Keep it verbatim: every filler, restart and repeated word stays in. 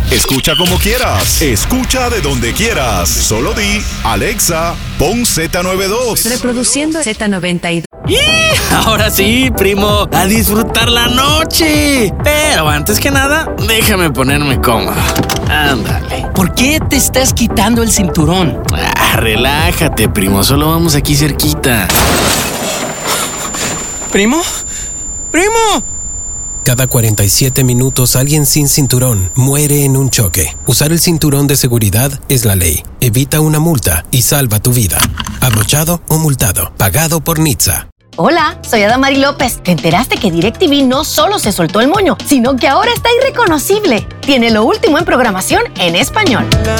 Escucha como quieras. Escucha de donde quieras. Solo di, Alexa, pon Z noventa y dos. Reproduciendo Z noventa y dos. Ahora sí, primo, a disfrutar la noche. Pero antes que nada, déjame ponerme cómodo. Ándale. ¿Por qué te estás quitando el cinturón? Ah, relájate, primo, solo vamos aquí cerquita. ¿Primo? ¡Primo! Cada cuarenta y siete minutos alguien sin cinturón muere en un choque. Usar el cinturón de seguridad es la ley. Evita una multa y salva tu vida. Abrochado o multado. Pagado por N H T S A. Hola, soy Adamari López. ¿Te enteraste que DirecTV no solo se soltó el moño, sino que ahora está irreconocible? Tiene lo último en programación en español.